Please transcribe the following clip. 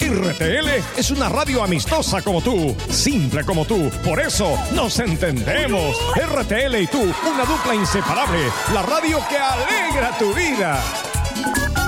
RTL es una radio amistosa como tú, simple como tú. Por eso nos entendemos. RTL y tú, una dupla inseparable. La radio que alegra tu vida.